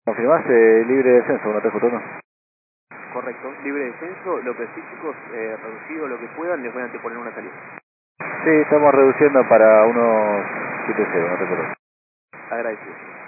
¿Confirmás libre de descenso, no te escuchando? Correcto, libre descenso, lo que sí chicos, reducido lo que puedan, les voy a anteponer una salida. Sí, estamos reduciendo para unos 7-0, no te preocupes. Agradecido.